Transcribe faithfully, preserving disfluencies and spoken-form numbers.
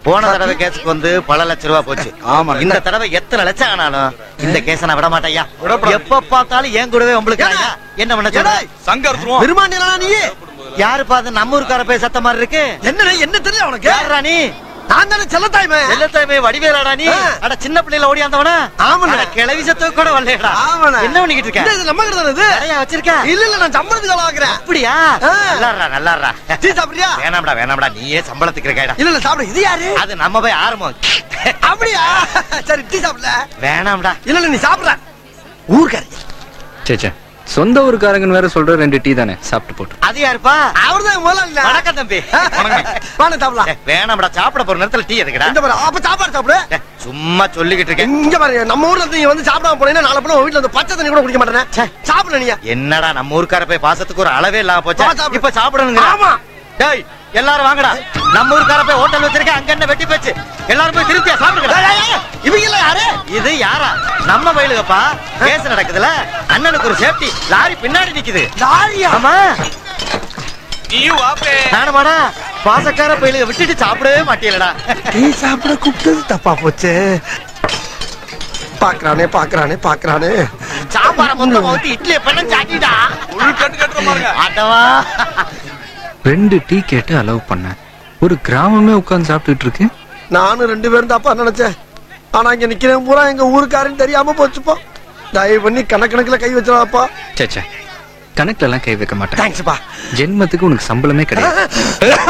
போன தடவை கேஸுக்கு வந்து பல லட்சம் ரூபாய் போச்சு. ஆமா. இந்த தடவை எத்தனை லட்சம் ஆனாலும் இந்த கேஸ நான் விட மாட்டேயா. எப்ப பார்த்தாலும் ஏன் கூடவே உங்களுக்கு என்ன பண்ண சொல்ற? சங்கர் பெருமாண்டியா நீ யாரு பாத்து நம்ம ஊருக்கார போய் சத்த மாதிரி இருக்கு. என்ன என்ன தெரியல உனக்கு? யாரா நீ? நான் தானே செல்லத்தாய்மே. செல்லத்தாய்மே வடிவேலாடா நீ? அட சின்ன பிள்ளைல ஓடியாந்தவனா? ஆமாண்ணே. கிளவி சத்து கூட வரலடா. ஆமாண்ணே. என்ன பண்ணிக்கிட்டு இருக்க? இது நம்ம கிட்ட தானே இது. நிறைய வச்சிருக்க? இல்ல இல்ல நான் சம்பளத்துக்கு வாங்குறேன். அப்படியா? நல்லாறா நல்லாறா. டீ சாப்பிடுறியா? வேணாம்டா வேணாம்டா நீயே சம்பளத்துக்கு இருக்கடா. இல்ல இல்ல சாப்பிடு. இது யாரு? அது நம்ம போய் ஆரம்பம். அப்படியா? சரி டீ சாப்பிடல. வேணாம்டா. இல்ல இல்ல நீ சாப்பிடுற. ஊர்க்காரி. சேச்சே சொந்த ஊருக்காரங்கன்னு வேற சொல்ற ரெண்டு டீ தானே சாப்பிட்டு போட்டு. அது யாருப்பா? அவர்தான் முதல்ல. வணக்கம் தம்பி. வாங்க சாப்பிடலாம். வேணாம்டா சாப்பிட போற நேரத்துல டீ எதுக்குடா? இந்த பாரு அப்ப சாப்பாடு சாப்பிடு. சும்மா சொல்லிக்கிட்டு இருக்கேன். இங்க பாரு நம்ம ஊர்ல நீ வந்து சாப்பிடாம போனீனா நாளை போனா வீட்ல வந்து பச்சை தண்ணி கூட குடிக்க மாட்டேனே. சாப்பிடு நீ. என்னடா நம்ம ஊர்க்கார போய் பாசத்துக்கு ஒரு அளவே இல்லாம போச்சா? இப்ப சாப்பிடணுங்க. ஆமா. டேய் எல்லாரும் வாங்கடா. நம்ம ஊர்க்கார போய் ஹோட்டல் வச்சிருக்க அங்க என்ன வெட்டி போச்சு. எல்லாரும் போய் திருப்தியா சாப்பிடுங்க. இவங்க எல்லாம் யாரு? இது யாரா? நம்ம வயலுகப்பா. கேஸ் நடக்குதுல. அண்ணனுக்கு ஒரு சேஃப்டி. லாரி பின்னாடி நிக்குது. லாரியா? ஆமா. நீயும் வாப்பே. நானுமாடா பாசக்கார பயிலுக விட்டுட்டு சாப்பிடவே மாட்டீங்களடா. டீ சாப்பிட கூப்பிட்டது தப்பா போச்சு. பாக்குறானே பாக்குறானே பாக்குறானே. சாப்பார மொத்தமா ஊத்தி இட்லியை பண்ண சாட்டிடா. உள் கட்டு கட்டுற பாருங்க. அடவா. ரெண்டு டீ கேட்டு அலோவ் பண்ண ஒரு கிராமமே உட்கார்ந்து சாப்பிட்டுட்டு இருக்கு. நானும் ரெண்டு பேரும் தப்பா நினைச்சேன். ஆனா இங்க நிக்கிறேன் பூரா எங்க ஊருக்காரன்னு தெரியாம போச்சுப்பா. தயவு பண்ணி கணக்கணக்குல கை வச்சிடாப்பா. சேச்சே கணக்குல எல்லாம் கை வைக்க மாட்டேன். தேங்க்ஸ்ப்பா. ஜென்மத்துக்கு உனக்கு சம்பளமே கிடையாது.